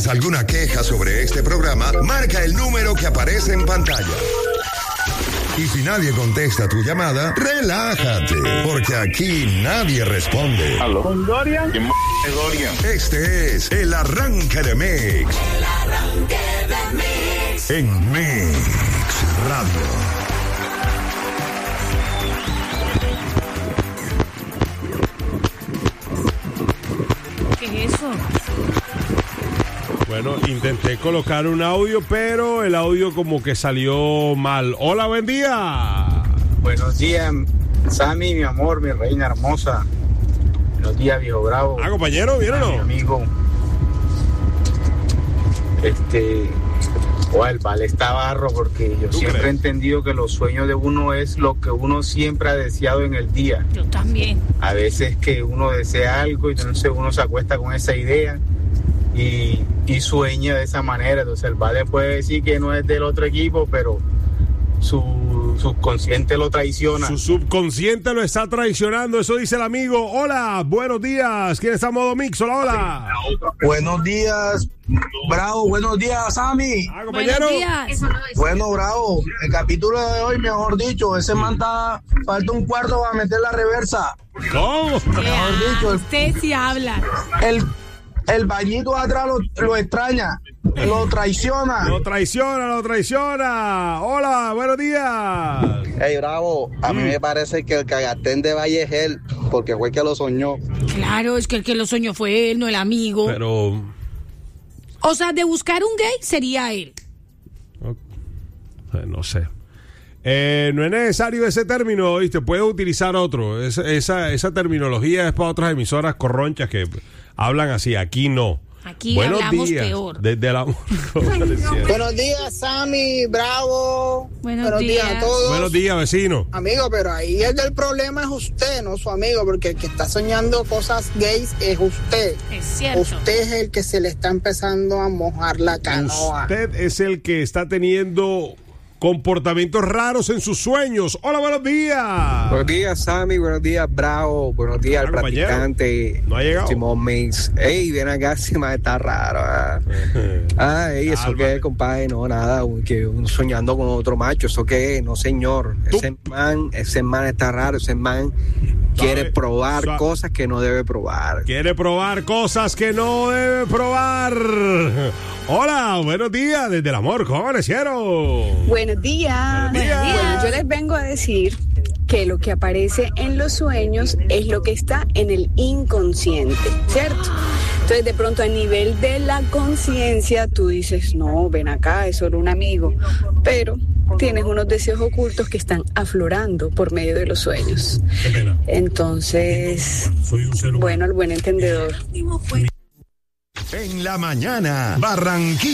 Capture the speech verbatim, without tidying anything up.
¿Alguna queja sobre este programa? Marca el número que aparece en pantalla. Y si nadie contesta tu llamada, relájate, porque aquí nadie responde. ¿Aló? ¿Con Dorian? ¿Quién m*** es Dorian? Este es el arranque de Mix. El arranque de Mix. En Mix Radio. ¿Qué es eso? Bueno, intenté colocar un audio, pero el audio como que salió mal. Hola, buen día. Buenos días, Sammy, mi amor, mi reina hermosa. Buenos días, viejo bravo. Ah, compañero, ¿vieron o no? Mi amigo. Este, o el vale está barro, porque yo siempre crees? he entendido que los sueños de uno es lo que uno siempre ha deseado en el día. Yo también. A veces que uno desea algo y entonces uno se acuesta con esa idea y, y sueña de esa manera. Entonces el vale puede decir que no es del otro equipo, pero su subconsciente lo traiciona. Su subconsciente lo está traicionando, eso dice el amigo. Hola, buenos días. ¿Quién está en modo mix? Hola, hola. Buenos días, Bravo. Buenos días, Sammy. Ah, compañero. Buenos días. Bueno, Bravo. El capítulo de hoy, mejor dicho, ese man está, falta un cuarto para meter la reversa. ¿Cómo? Mejor dicho, el, Usted sí habla. el, el bañito de atrás lo, lo extraña, lo traiciona. Lo traiciona, lo traiciona. Hola, buenos días. Hey, Bravo, a mí me parece que el cagatén de Valle es él, porque fue el que lo soñó. Claro, es que el que lo soñó fue él, no el amigo. Pero... O sea, de buscar un gay sería él. Eh, no sé. Eh, no es necesario ese término, ¿viste? Puedes utilizar otro. Es, esa, esa terminología es para otras emisoras corronchas que hablan así. Aquí no. Aquí Buenos hablamos días, peor. Desde el amor. Buenos días, Sammy, Bravo. Buenos Buenos días. días. a todos. Buenos días, vecino. Amigo, pero ahí el del problema es usted, no su amigo, porque el que está soñando cosas gays es usted. Es cierto. Usted es el que se le está empezando a mojar la canoa. Usted es el que está teniendo comportamientos raros en sus sueños. Hola, buenos días. Buenos días, Sammy. Buenos días, Bravo. Buenos días, Ah, al compañero. practicante. No ha llegado. Simón Mix. Ey, ven acá, si más está raro. Ah, ah ey, eso Cálmate. qué, compadre. No, nada. Que uno soñando con otro macho. Eso qué, no, señor. Tú- Ese man, ese man está raro. Ese man quiere Suave, probar suave. cosas que no debe probar. Quiere probar cosas que no debe probar. Hola, buenos días desde el amor. ¿Cómo amanecieron? Buenos días. Buenos días. Bueno, yo les vengo a decir que lo que aparece en los sueños es lo que está en el inconsciente, ¿cierto? Entonces, de pronto, a nivel de la conciencia, tú dices, no, ven acá, es solo un amigo. Pero tienes unos deseos ocultos que están aflorando por medio de los sueños. Entonces, bueno, al buen entendedor. En la mañana, Barranquilla.